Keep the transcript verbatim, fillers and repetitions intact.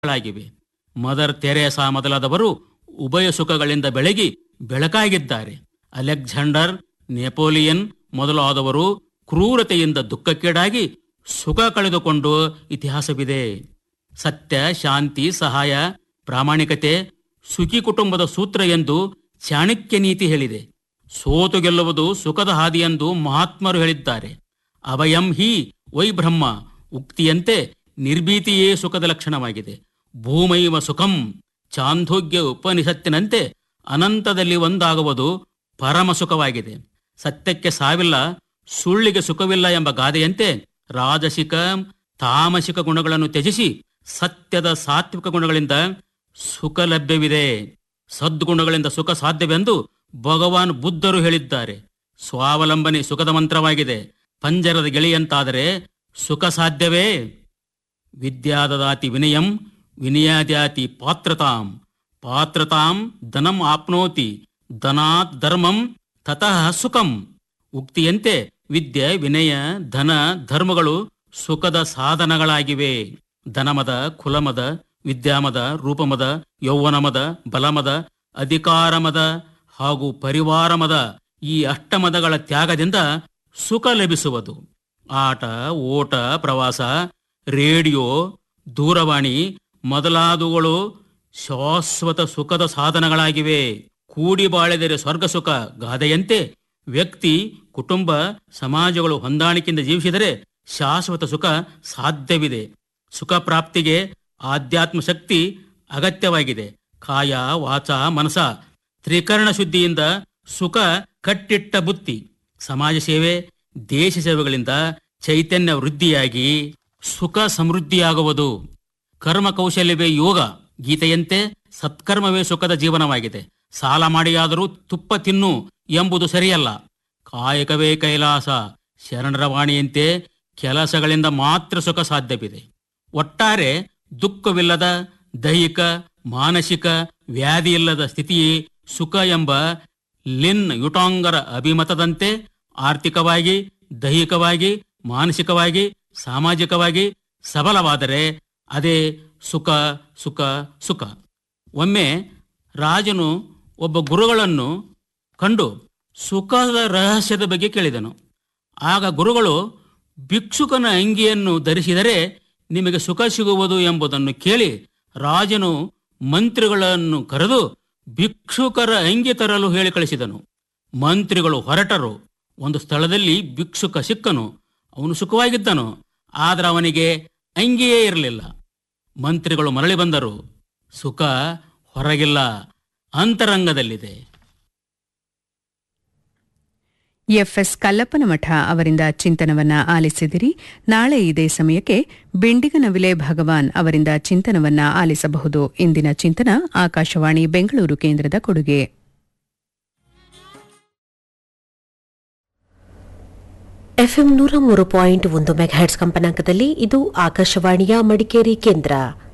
ಗಳಾಗಿವೆ. Mother Teresa ಮೊದಲಾದವರು ಉಭಯ ಸುಖಗಳಿಂದ ಬೆಳಗಿ ಬೆಳಕಾಗಿದ್ದಾರೆ. ಅಲೆಕ್ಸಾಂಡರ್, ನೆಪೋಲಿಯನ್ ಮೊದಲಾದವರು ಕ್ರೂರತೆಯಿಂದ ದುಃಖಕ್ಕೀಡಾಗಿ ಸುಖ ಕಳೆದುಕೊಂಡು ಇತಿಹಾಸವಿದೆ. ಸತ್ಯ, ಶಾಂತಿ, ಸಹಾಯ, ಪ್ರಾಮಾಣಿಕತೆ ಸುಖಿ ಕುಟುಂಬದ ಸೂತ್ರ ಎಂದು ಚಾಣಕ್ಯ ನೀತಿ ಹೇಳಿದೆ. ಸೋತು ಗೆಲ್ಲುವುದು ಸುಖದ ಹಾದಿ ಎಂದು ಮಹಾತ್ಮರು ಹೇಳಿದ್ದಾರೆ. ಅಭಯಂ ಹಿ ವೈ ಬ್ರಹ್ಮ ಉಕ್ತಿಯಂತೆ ನಿರ್ಭೀತಿಯೇ ಸುಖದ ಲಕ್ಷಣವಾಗಿದೆ. ಭೂಮೈವ ಸುಖಂ ಚಾಂದೋಗ್ಯ ಉಪನಿಷತ್ತಿನಂತೆ ಅನಂತದಲ್ಲಿ ಒಂದಾಗುವುದು ಪರಮ ಸುಖವಾಗಿದೆ. ಸತ್ಯಕ್ಕೆ ಸಾವಿಲ್ಲ, ಸುಳ್ಳಿಗೆ ಸುಖವಿಲ್ಲ ಎಂಬ ಗಾದೆಯಂತೆ ರಾಜಸಿಕ ತಾಮಸಿಕ ಗುಣಗಳನ್ನು ತ್ಯಜಿಸಿ ಸತ್ಯದ ಸಾತ್ವಿಕ ಗುಣಗಳಿಂದ ಸುಖ ಲಭ್ಯವಿದೆ. ಸದ್ಗುಣಗಳಿಂದ ಸುಖ ಸಾಧ್ಯವೆಂದು ಭಗವಾನ್ ಬುದ್ಧರು ಹೇಳಿದ್ದಾರೆ. ಸ್ವಾವಲಂಬನೆ ಸುಖದ ಮಂತ್ರವಾಗಿದೆ. ಪಂಜರದ ಗೆಳೆಯಂತಾದರೆ ಸುಖ ಸಾಧ್ಯವೇ? ವಿದ್ಯಾದದಾತಿ ವಿನಯಂ, ವಿನಯಾದ್ಯಾತಿ ಪಾತ್ರತಾಂ, ಪಾತ್ರತಾಂ ಧನಂ ಆಪ್ನೋತಿ, ಧನಾತ್ ಧರ್ಮಂ ತತಃ ಸುಖಂ ಉಕ್ತಿಯಂತೆ ವಿದ್ಯೆ, ವಿನಯ, ಧನ, ಧರ್ಮಗಳು ಸುಖದ ಸಾಧನಗಳಾಗಿವೆ. ಧನಮದ, ಕುಲಮದ, ವಿದ್ಯಾಮದ, ರೂಪಮದ, ಯೌವನಮದ, ಬಲಮದ, ಅಧಿಕಾರಮದ ಹಾಗೂ ಪರಿವಾರಮದ ಈ ಅಷ್ಟಮದಗಳ ತ್ಯಾಗದಿಂದ ಸುಖ ಲಭಿಸುವುದು. ಆಟ, ಓಟ, ಪ್ರವಾಸ, ರೇಡಿಯೋ, ದೂರವಾಣಿ ಮೊದಲಾದವುಗಳು ಶಾಶ್ವತ ಸುಖದ ಸಾಧನಗಳಾಗಿವೆ. ಕೂಡಿ ಬಾಳಿದರೆ ಸ್ವರ್ಗ ಸುಖ ಗಾದೆಯಂತೆ ವ್ಯಕ್ತಿ, ಕುಟುಂಬ, ಸಮಾಜಗಳು ಹೊಂದಾಣಿಕೆಯಿಂದ ಜೀವಿಸಿದರೆ ಶಾಶ್ವತ ಸುಖ ಸಾಧ್ಯವಿದೆ. ಸುಖ ಪ್ರಾಪ್ತಿಗೆ ಆಧ್ಯಾತ್ಮ ಶಕ್ತಿ ಅಗತ್ಯವಾಗಿದೆ. ಕಾಯ, ವಾಚ, ಮನಸ ತ್ರಿಕರಣ ಶುದ್ಧಿಯಿಂದ ಸುಖ ಕಟ್ಟಿಟ್ಟ ಬುತ್ತಿ. ಸಮಾಜ ಸೇವೆ, ದೇಶ ಸೇವೆಗಳಿಂದ ಚೈತನ್ಯ ವೃದ್ಧಿಯಾಗಿ ಸುಖ ಸಮೃದ್ಧಿಯಾಗುವುದು. ಕರ್ಮ ಕೌಶಲ್ಯವೇ ಯೋಗ ಗೀತೆಯಂತೆ ಸತ್ಕರ್ಮವೇ ಸುಖದ ಜೀವನವಾಗಿದೆ. ಸಾಲ ಮಾಡಿಯಾದರೂ ತುಪ್ಪ ತಿನ್ನು ಎಂಬುದು ಸರಿಯಲ್ಲ. ಕಾಯಕವೇ ಕೈಲಾಸ ಶರಣರ ವಾಣಿಯಂತೆ ಕೆಲಸಗಳಿಂದ ಮಾತ್ರ ಸುಖ ಸಾಧ್ಯವಿದೆ. ಒಟ್ಟಾರೆ ದುಃಖವಿಲ್ಲದ ದೈಹಿಕ, ಮಾನಸಿಕ ವ್ಯಾಧಿ ಇಲ್ಲದ ಸ್ಥಿತಿಯೇ ಸುಖ ಎಂಬ ಲಿನ್ ಯುಟಾಂಗರ ಅಭಿಮತದಂತೆ ಆರ್ಥಿಕವಾಗಿ, ದೈಹಿಕವಾಗಿ, ಮಾನಸಿಕವಾಗಿ, ಸಾಮಾಜಿಕವಾಗಿ ಸಬಲವಾದರೆ ಅದೇ ಸುಖ ಸುಖ ಸುಖ. ಒಮ್ಮೆ ರಾಜನು ಒಬ್ಬ ಗುರುಗಳನ್ನು ಕಂಡು ಸುಖದ ರಹಸ್ಯದ ಬಗ್ಗೆ ಕೇಳಿದನು. ಆಗ ಗುರುಗಳು ಭಿಕ್ಷುಕನ ಅಂಗಿಯನ್ನು ಧರಿಸಿದರೆ ನಿಮಗೆ ಸುಖ ಸಿಗುವುದು ಎಂಬುದನ್ನು ಕೇಳಿ ರಾಜನು ಮಂತ್ರಿಗಳನ್ನು ಕರೆದು ಭಿಕ್ಷುಕರ ಅಂಗಿ ತರಲು ಹೇಳಿ ಕಳಿಸಿದನು. ಮಂತ್ರಿಗಳು ಹೊರಟರು. ಒಂದು ಸ್ಥಳದಲ್ಲಿ ಭಿಕ್ಷುಕ ಸಿಕ್ಕನು. ಅವನು ಸುಖವಾಗಿದ್ದನು, ಆದರೆ ಅವನಿಗೆ ಅಂಗಿಯೇ ಇರಲಿಲ್ಲ. ಮಂತ್ರಿಗಳು ಮರಳಿ ಬಂದರು. ಸುಖ ಹೊರಗಿಲ್ಲ, ಅಂತರಂಗದಲ್ಲಿದೆ. ಎಫ್ಎಸ್ ಕಲ್ಲಪ್ಪನಮಠ ಅವರಿಂದ ಚಿಂತನವನ್ನ ಆಲಿಸಿದಿರಿ. ನಾಳೆ ಇದೇ ಸಮಯಕ್ಕೆ ಬೆಂಡಿಗನವಿಲೆ ಭಗವಾನ್ ಅವರಿಂದ ಚಿಂತನವನ್ನ ಆಲಿಸಬಹುದು. ಇಂದಿನ ಚಿಂತನ ಆಕಾಶವಾಣಿ ಬೆಂಗಳೂರು ಕೇಂದ್ರದ ಕೊಡುಗೆ. ಎಫ್ಎಂ ನೂರ ಮೂರು ಪಾಯಿಂಟ್ ಒಂದು ಮೆಗಾಹೆಟ್ಸ್ ಕಂಪನಾಂಕದಲ್ಲಿ ಇದು ಆಕಾಶವಾಣಿಯ ಮಡಿಕೇರಿ ಕೇಂದ್ರ.